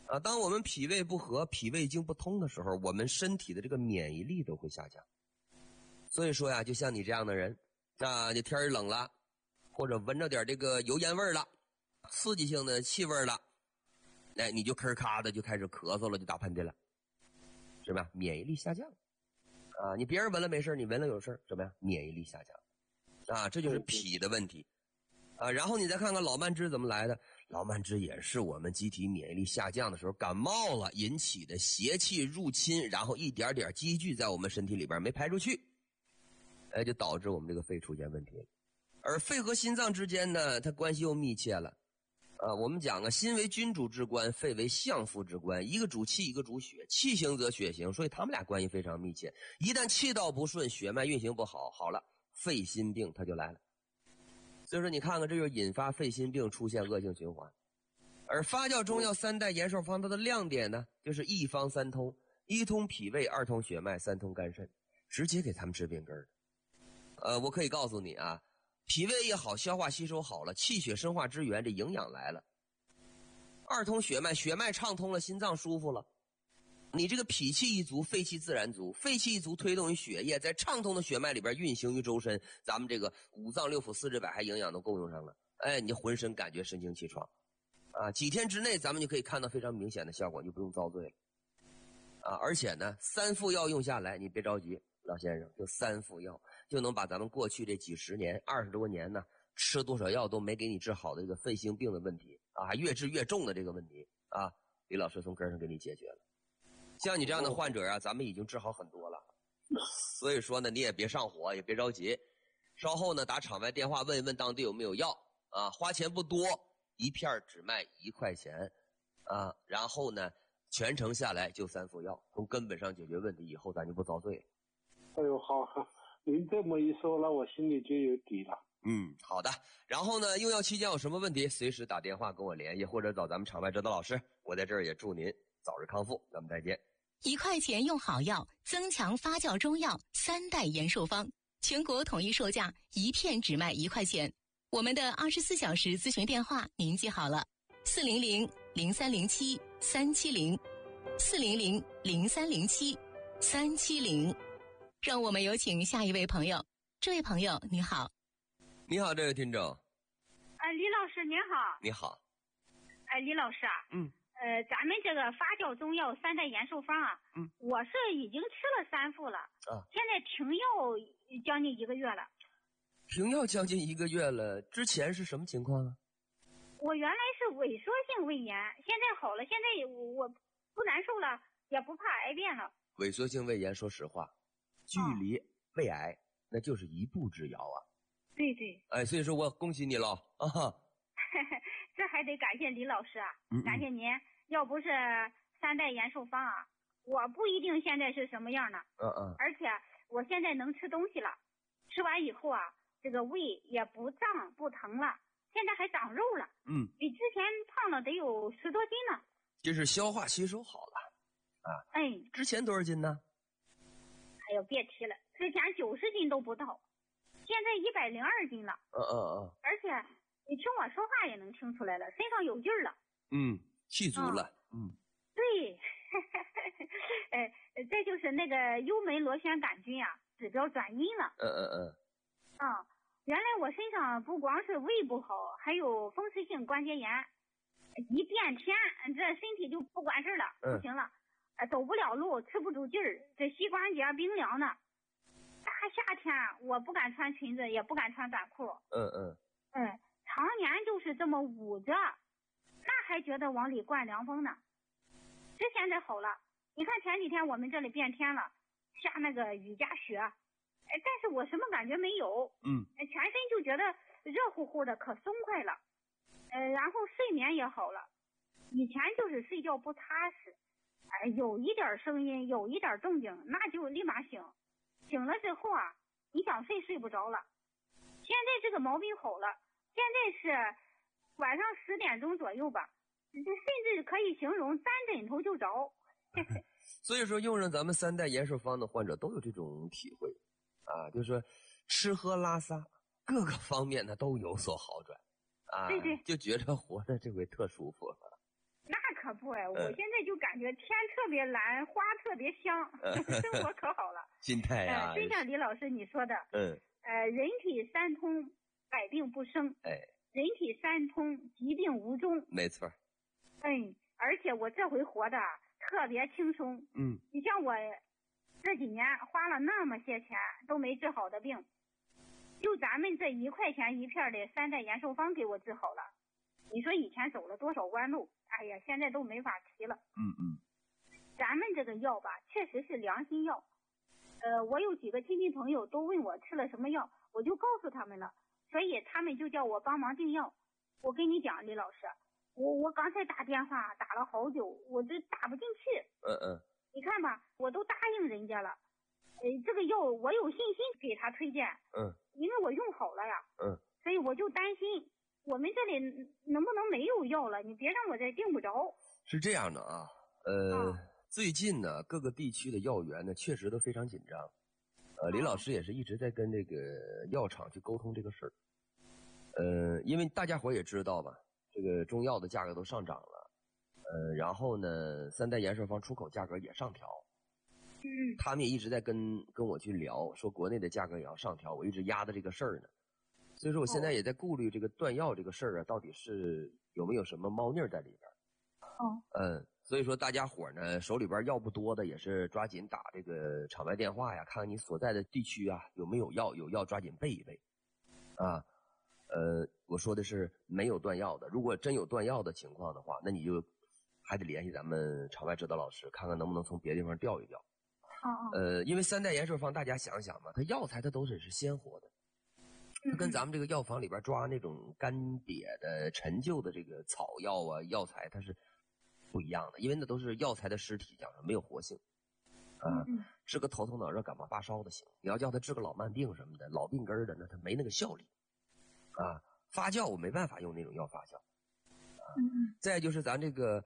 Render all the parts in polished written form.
当我们脾胃不和、脾胃经不通的时候，我们身体的这个免疫力都会下降。所以说呀，就像你这样的人，这天儿冷了，或者闻着点这个油烟味了，刺激性的气味了，你就吭咔的就开始咳嗽了，就打喷嚏了，是吧？免疫力下降你别人闻了没事，你闻了有事，什么呀？免疫力下降这就是脾的问题然后你再看看老慢支怎么来的。老慢支也是我们机体免疫力下降的时候感冒了引起的邪气入侵，然后一点点积聚在我们身体里边没排出去，就导致我们这个肺出现问题了。而肺和心脏之间呢，它关系又密切了我们讲心为君主之官，肺为相父之官，一个主气，一个主血，气行则血行，所以他们俩关系非常密切。一旦气道不顺，血脉运行不好，好了，肺心病它就来了。所以说你看看，这就引发肺心病出现恶性循环。而发酵中药三代延寿方它的亮点呢，就是一方三通，一通脾胃，二通血脉，三通肝肾，直接给他们治病根的。我可以告诉你脾胃也好，消化吸收好了，气血生化之源，这营养来了。二通血脉，血脉畅通了，心脏舒服了，你这个脾气一足，肺气自然足，肺气一足推动于血液在畅通的血脉里边运行于周身，咱们这个五脏六腑四肢百骸营养都够用上了，你浑身感觉神清气爽几天之内咱们就可以看到非常明显的效果，你就不用遭罪了而且呢三副药用下来，你别着急老先生，就三副药就能把咱们过去这几十年20多年呢吃多少药都没给你治好的这个肺心病的问题还越治越重的这个问题李老师从根上给你解决了。像你这样的患者咱们已经治好很多了。所以说呢，你也别上火，也别着急，稍后呢打场外电话问一问当地有没有药花钱不多，一片只卖1块钱然后呢全程下来就3副药，从根本上解决问题，以后咱就不遭罪了。 哎呦，好，您这么一说了，我心里就有底了。 好的。然后呢，用药期间有什么问题，随时打电话跟我联系，或者找咱们场外指导老师。我在这儿也祝您早日康复，咱们再见。 1块钱用好药，增强发酵中药3代延寿方，全国统一售价一片只卖1块钱。我们的24小时咨询电话您记好了，400-0307-370，400-0307-370。让我们有请下一位朋友。这位朋友你好。 你好，这位听众。 李老师您好。 你好。 李老师咱们这个发酵中药3代延寿方我是已经吃了3副了现在停药将近1个月了。 停药将近1个月了，之前是什么情况呢？ 我原来是萎缩性胃炎，现在好了，现在我不难受了，也不怕癌变了。 萎缩性胃炎说实话距离胃癌那就是一步之遥对对。 所以说我恭喜你了这还得感谢李老师感谢您，要不是3代延寿方我不一定现在是什么样呢。而且我现在能吃东西了，吃完以后这个胃也不胀不疼了，现在还长肉了比之前胖了得有10多斤呢。 就是消化吸收好了之前多少斤呢？ 哎呦别提了，之前90斤都不到，现在102斤了而且你听我说话也能听出来了，身上有劲儿了气足了对这就是那个幽门螺旋杆菌指标转阴了原来我身上不光是胃不好，还有风湿性关节炎，一变天这身体就不管事了不行了走不了路，吃不住劲儿，这膝关节冰凉的，大夏天我不敢穿裙子，也不敢穿短裤常年就是这么捂着，那还觉得往里灌凉风呢。这现在好了，你看前几天我们这里变天了，下那个雨夹雪但是我什么感觉没有全身就觉得热乎乎的，可松快了然后睡眠也好了，以前就是睡觉不踏实有一点声音有一点动静那就立马醒，醒了之后你想睡不着了。现在这个毛病好了，现在是晚上10点钟左右吧，甚至可以形容沾枕头就着所以说用上咱们3代延寿方的患者都有这种体会就是说吃喝拉撒各个方面呢都有所好转对对， 就觉得活着这回特舒服了。 那可不哎，我现在就感觉天特别蓝，花特别香，生活可好了。 心态啊， 真像李老师你说的，人体三通，百病不生。人体三通，疾病无终。 没错。 而且我这回活的特别轻松。你像我这几年花了那么些钱都没治好的病，就咱们这1块钱一片的3代延寿方给我治好了。你说以前走了多少弯路，哎呀，现在都没法提了。咱们这个药吧，确实是良心药。我有几个亲戚朋友都问我吃了什么药，我就告诉他们了，所以他们就叫我帮忙订药。我跟你讲，李老师，我刚才打电话打了好久，我这打不进去。你看吧，我都答应人家了。这个药我有信心给他推荐。因为我用好了呀。所以我就担心我们这里能不能没有药了？你别让我再订不着。 是这样的啊，最近呢，各个地区的药源呢，确实都非常紧张。李老师也是一直在跟这个药厂去沟通这个事儿。因为大家伙也知道吧，这个中药的价格都上涨了。然后呢，3代延寿方出口价格也上调。他们也一直在跟我去聊，说国内的价格也要上调，我一直压的这个事儿呢。所以说我现在也在顾虑这个断药这个事儿啊，到底是有没有什么猫腻在里边。所以说大家伙呢手里边药不多的，也是抓紧打这个场外电话呀，看看你所在的地区啊有没有药，有药抓紧备一备。我说的是没有断药的，如果真有断药的情况的话，那你就还得联系咱们场外指导老师，看看能不能从别的地方调一调。因为3代延寿方大家想想嘛，它药材它都是鲜活的，它跟咱们这个药房里边抓那种干瘪的陈旧的这个草药啊药材它是不一样的，因为那都是药材的尸体，讲上没有活性。治个头疼脑热感冒发烧的行，你要叫他治个老慢病什么的老病根的，那他没那个效力。发酵我没办法用那种药发酵。再就是咱这个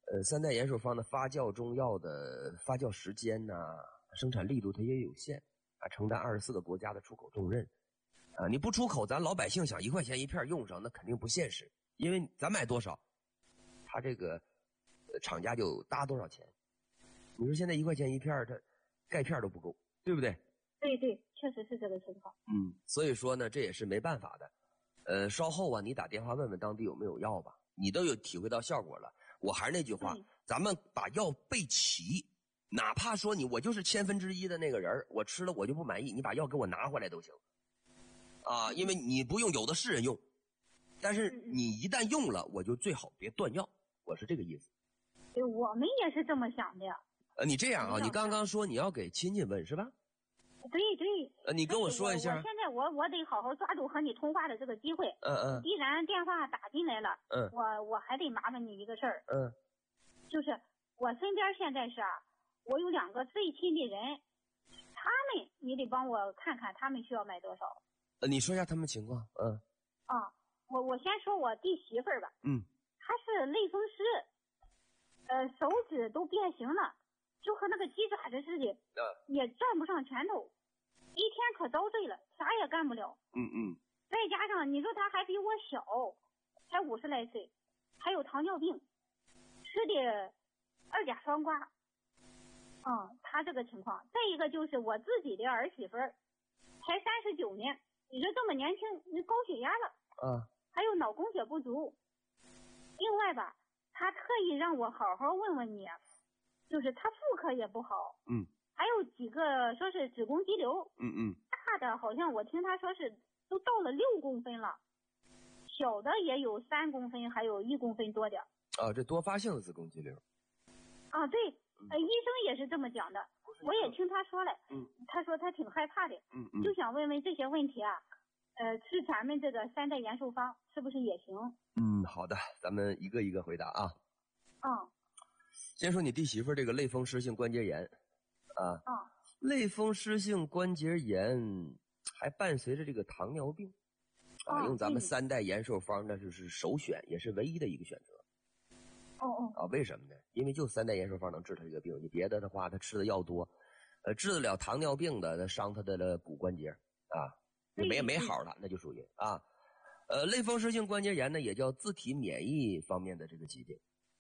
3代延寿方的发酵中药的发酵时间呐，生产力度它也有限承担24个国家的出口重任。你不出口，咱老百姓想1块钱一片用上，那肯定不现实，因为咱买多少，他这个厂家就搭多少钱。你说现在1块钱一片，它钙片都不够，对不对？ 对，确实是这个情况。 所以说呢，这也是没办法的。稍后啊，你打电话问问当地有没有药吧，你都有体会到效果了。我还是那句话，咱们把药备齐，哪怕说我就是1/1000的那个人，我吃了我就不满意，你把药给我拿回来都行。因为你不用，有的是人用，但是你一旦用了，我就最好别断药，我是这个意思。 我们也是这么想的。 你这样你刚刚说你要给亲戚问是吧？ 对。 你跟我说一下。 我现在我得好好抓住和你通话的这个机会。既然电话打进来了，我还得麻烦你一个事儿。就是我身边现在是我有2个最亲的人，他们你得帮我看看他们需要买多少。 你说一下他们情况。 我先说我弟媳妇儿吧。她是类风湿，手指都变形了，就和那个鸡爪子似的，也攥不上拳头，一天可遭罪了，啥也干不了。再加上你说他还比我小，才50来岁，还有糖尿病，吃的2甲双胍。他这个情况。再一个就是我自己的儿媳妇儿，才39年，你说这么年轻，你高血压了，还有脑供血不足。另外吧，他特意让我好好问问你，就是他妇科也不好，还有几个说是子宫肌瘤，大的好像我听他说是都到了6公分了，小的也有3公分，还有1公分多点。 这多发性的子宫肌瘤。 对，医生也是这么讲的，我也听他说了。他说他挺害怕的，就想问问这些问题吃咱们这个3代延寿方是不是也行？ 好的，咱们一个一个回答啊。先说你弟媳妇这个类风湿性关节炎类风湿性关节炎还伴随着这个糖尿病用咱们3代延寿方那就是首选，也是唯一的一个选择。为什么呢？因为就3代延寿方能治他这个病，你别的话他吃的药多，治得了糖尿病的，他伤他的骨关节没好了，那就属于类风湿性关节炎呢，也叫自体免疫方面的这个疾病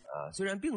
虽然病